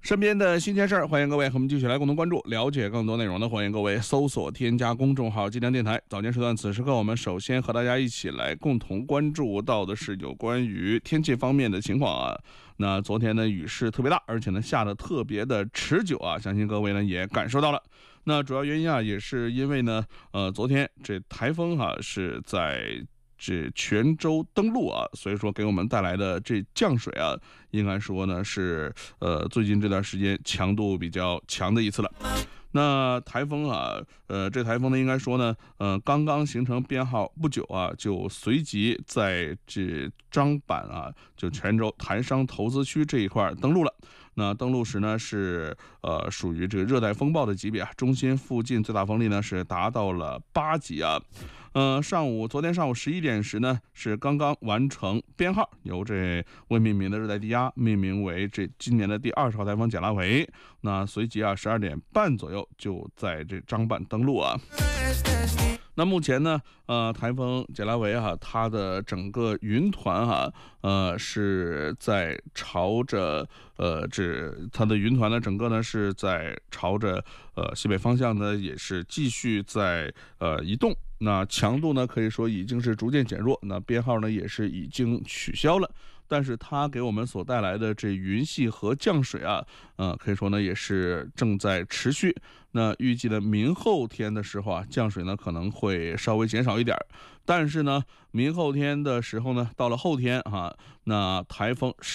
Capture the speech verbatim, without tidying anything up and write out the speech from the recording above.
身边的新鲜事儿，欢迎各位和我们继续来共同关注，了解更多内容的，欢迎各位搜索添加公众号“济南电台”。早间时段，此时刻我们首先和大家一起来共同关注到的是有关于天气方面的情况啊。那昨天呢，雨势特别大，而且呢下的特别的持久啊，相信各位呢也感受到了。那主要原因啊，也是因为呢，呃，昨天这台风哈、啊、是在这泉州登陆啊，所以说给我们带来的这降水啊，应该说呢是呃最近这段时间强度比较强的一次了。那台风啊，呃，这台风呢，应该说呢，呃，刚刚形成编号不久啊，就随即在这张板啊，就泉州台商投资区这一块登陆了。那登陆时呢，是呃属于这个热带风暴的级别啊，中心附近最大风力呢是达到了八级啊。呃，上午昨天上午十一点时呢，是刚刚完成编号，由这未命名的热带低压命名为这今年的第二十号台风简拉维。那随即啊，十二点半左右就在这张板登陆啊。那目前呢，呃，台风简拉维哈，它的整个云团哈，呃，是在朝着呃这它的云团呢，整个呢是在朝着呃西北方向呢，也是继续在呃移动。那强度呢，可以说已经是逐渐减弱，那编号呢也是已经取消了。但是它给我们所带来的这云系和降水啊，呃，可以说呢也是正在持续。那预计的明后天的时候啊，降水呢可能会稍微减少一点，但是呢，明后天的时候呢，到了后天哈、啊，那台风